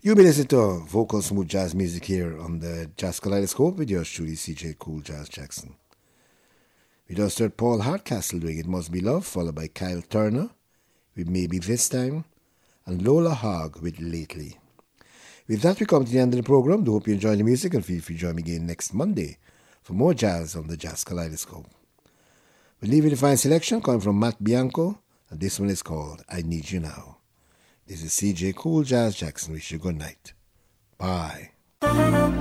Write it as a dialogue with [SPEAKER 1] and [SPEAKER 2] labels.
[SPEAKER 1] You've been listening to vocal smooth jazz music here on the Jazz Kaleidoscope with yours truly, CJ Cool Jazz Jackson. We just heard Paul Hardcastle doing It Must Be Love, followed by Kyle Turner with Maybe This Time, and Lola Hogg with Lately. With that, we come to the end of the program. Do hope you enjoy the music and feel free to join me again next Monday for more jazz on the Jazz Kaleidoscope. We'll leave you the fine selection coming from Matt Bianco, and this one is called I Need You Now. This is CJ Cool Jazz Jackson. Wish you good night. Bye.